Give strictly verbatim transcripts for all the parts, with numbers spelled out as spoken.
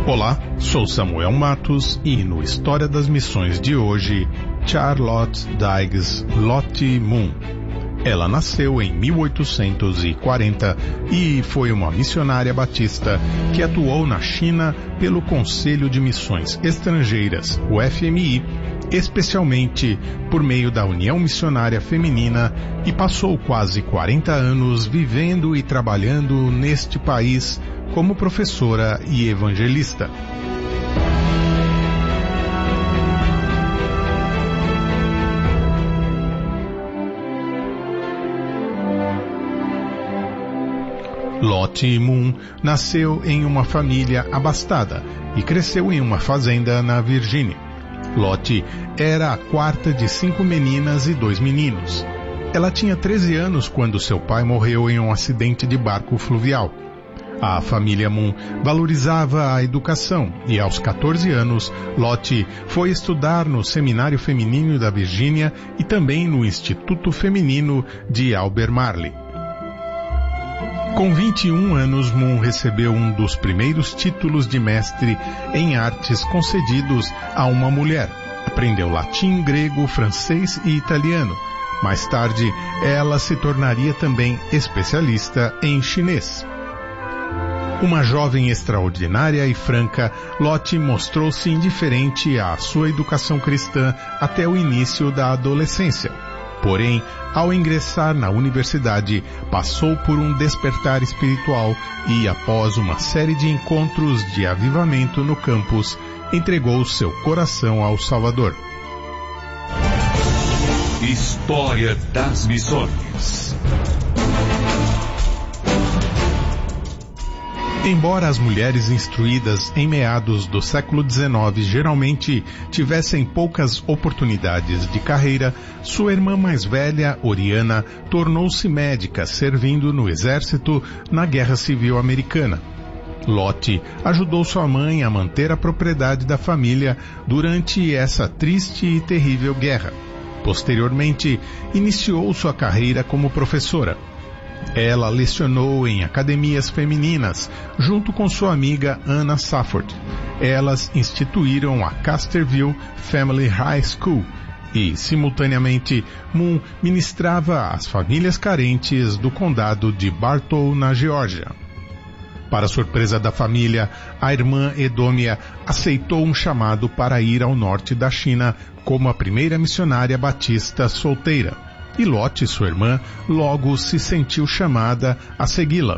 Olá, sou Samuel Matos e no História das Missões de hoje, Charlotte Digges Lottie Moon. Ela nasceu em mil oitocentos e quarenta e foi uma missionária batista que atuou na China pelo Conselho de Missões Estrangeiras, o F M I, especialmente por meio da União Missionária Feminina, e passou quase quarenta anos vivendo e trabalhando neste país como professora e evangelista. Lottie Moon nasceu em uma família abastada e cresceu em uma fazenda na Virgínia. Lottie era a quarta de cinco meninas e dois meninos. Ela tinha treze anos quando seu pai morreu em um acidente de barco fluvial. A família Moon valorizava a educação e aos catorze anos, Lottie foi estudar no Seminário Feminino da Virgínia e também no Instituto Feminino de Albemarle. Com vinte e um anos, Moon recebeu um dos primeiros títulos de mestre em artes concedidos a uma mulher. Aprendeu latim, grego, francês e italiano. Mais tarde, ela se tornaria também especialista em chinês. Uma jovem extraordinária e franca, Lottie mostrou-se indiferente à sua educação cristã até o início da adolescência. Porém, ao ingressar na universidade, passou por um despertar espiritual e, após uma série de encontros de avivamento no campus, entregou seu coração ao Salvador. História das Missões. Embora as mulheres instruídas em meados do século dezenove geralmente tivessem poucas oportunidades de carreira, sua irmã mais velha, Oriana, tornou-se médica, servindo no exército na Guerra Civil Americana. Lottie ajudou sua mãe a manter a propriedade da família durante essa triste e terrível guerra. Posteriormente, iniciou sua carreira como professora. Ela lecionou em academias femininas, junto com sua amiga Anna Safford. Elas instituíram a Casterville Family High School e, simultaneamente, Moon ministrava às famílias carentes do condado de Bartow, na Geórgia. Para surpresa da família, a irmã Edômia aceitou um chamado para ir ao norte da China como a primeira missionária batista solteira. E Lottie, sua irmã, logo se sentiu chamada a segui-la.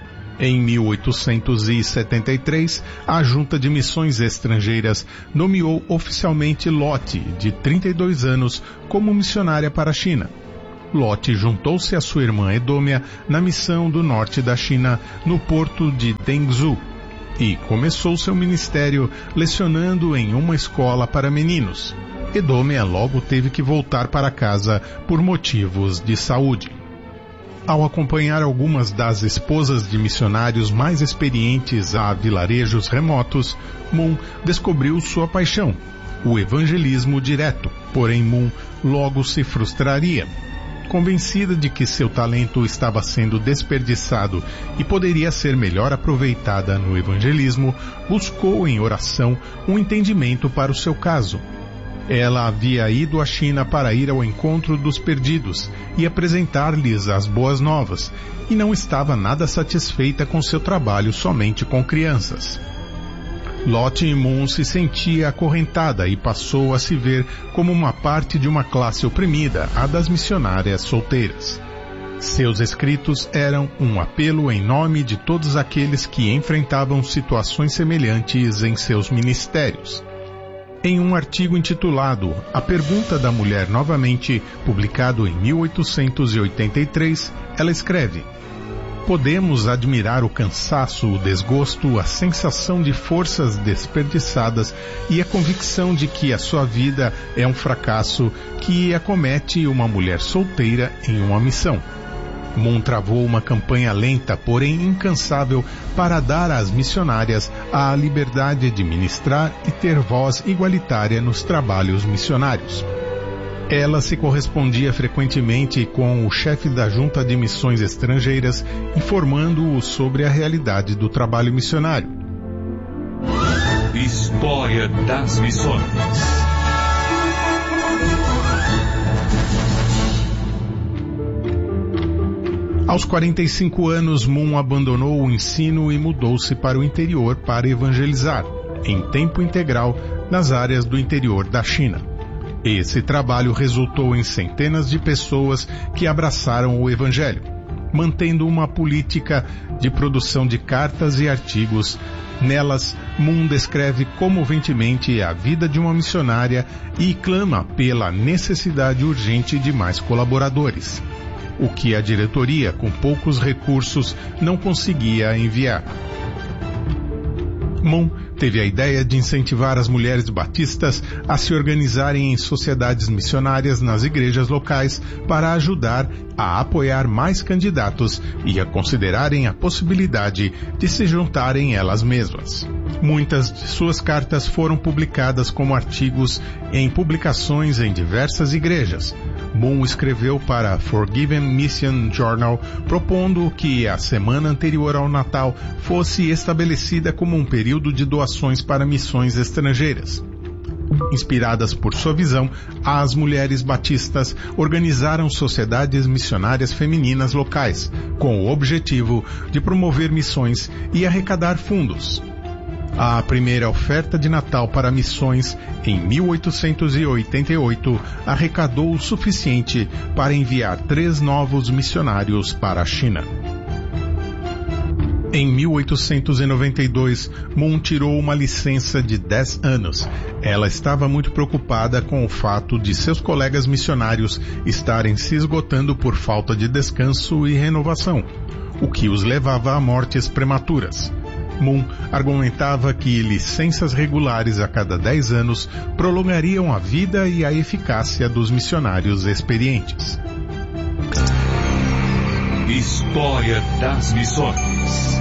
Em mil oitocentos e setenta e três, a Junta de Missões Estrangeiras nomeou oficialmente Lottie, de trinta e dois anos, como missionária para a China. Lottie juntou-se à sua irmã Edômia na missão do norte da China, no porto de Dengzhou, e começou seu ministério lecionando em uma escola para meninos. Edômia logo teve que voltar para casa por motivos de saúde. Ao acompanhar algumas das esposas de missionários mais experientes a vilarejos remotos, Moon descobriu sua paixão, o evangelismo direto. Porém, Moon logo se frustraria. Convencida de que seu talento estava sendo desperdiçado e poderia ser melhor aproveitada no evangelismo, buscou em oração um entendimento para o seu caso. Ela havia ido à China para ir ao encontro dos perdidos e apresentar-lhes as boas novas, e não estava nada satisfeita com seu trabalho somente com crianças. Lottie Moon se sentia acorrentada e passou a se ver como uma parte de uma classe oprimida, a das missionárias solteiras. Seus escritos eram um apelo em nome de todos aqueles que enfrentavam situações semelhantes em seus ministérios. Em um artigo intitulado A Pergunta da Mulher Novamente, publicado em mil oitocentos e oitenta e três, ela escreve: podemos admirar o cansaço, o desgosto, a sensação de forças desperdiçadas e a convicção de que a sua vida é um fracasso que acomete uma mulher solteira em uma missão. Moon travou uma campanha lenta, porém incansável, para dar às missionárias a liberdade de ministrar e ter voz igualitária nos trabalhos missionários. Ela se correspondia frequentemente com o chefe da Junta de Missões Estrangeiras, informando-o sobre a realidade do trabalho missionário. História das Missões. Aos quarenta e cinco anos, Moon abandonou o ensino e mudou-se para o interior para evangelizar, em tempo integral, nas áreas do interior da China. Esse trabalho resultou em centenas de pessoas que abraçaram o Evangelho, mantendo uma política de produção de cartas e artigos. Nelas, Moon descreve comoventemente a vida de uma missionária e clama pela necessidade urgente de mais colaboradores, o que a diretoria, com poucos recursos, não conseguia enviar. Moon teve a ideia de incentivar as mulheres batistas a se organizarem em sociedades missionárias nas igrejas locais para ajudar a apoiar mais candidatos e a considerarem a possibilidade de se juntarem elas mesmas. Muitas de suas cartas foram publicadas como artigos em publicações em diversas igrejas. Moon escreveu para a Forgiven Mission Journal, propondo que a semana anterior ao Natal fosse estabelecida como um período de doações para missões estrangeiras. Inspiradas por sua visão, as mulheres batistas organizaram sociedades missionárias femininas locais, com o objetivo de promover missões e arrecadar fundos. A primeira oferta de Natal para missões, em mil oitocentos e oitenta e oito, arrecadou o suficiente para enviar três novos missionários para a China. Em mil oitocentos e noventa e dois, Moon tirou uma licença de dez anos. Ela estava muito preocupada com o fato de seus colegas missionários estarem se esgotando por falta de descanso e renovação, o que os levava a mortes prematuras. Moon argumentava que licenças regulares a cada dez anos prolongariam a vida e a eficácia dos missionários experientes. História das Missões.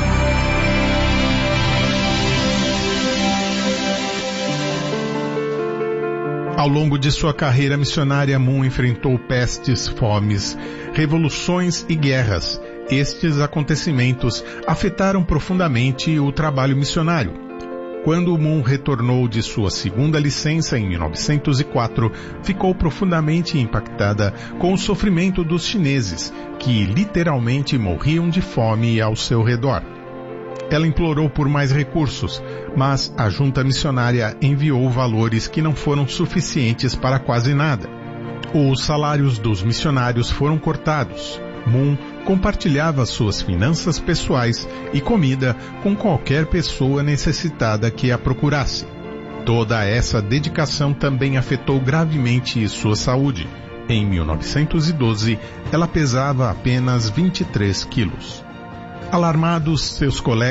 Ao longo de sua carreira missionária, Moon enfrentou pestes, fomes, revoluções e guerras. Estes acontecimentos afetaram profundamente o trabalho missionário. Quando Moon retornou de sua segunda licença em mil novecentos e quatro, ficou profundamente impactada com o sofrimento dos chineses, que literalmente morriam de fome ao seu redor. Ela implorou por mais recursos, mas a junta missionária enviou valores que não foram suficientes para quase nada. Os salários dos missionários foram cortados. Moon compartilhava suas finanças pessoais e comida com qualquer pessoa necessitada que a procurasse. Toda essa dedicação também afetou gravemente sua saúde. Em mil novecentos e doze, ela pesava apenas vinte e três quilos. Alarmados, seus colegas